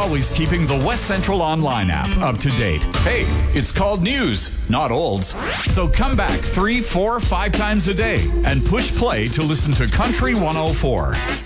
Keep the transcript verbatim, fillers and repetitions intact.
always keeping the West Central Online app up to date. Hey, it's called news, not olds. So come back three, four, five times a day and push play to listen to Country one oh four.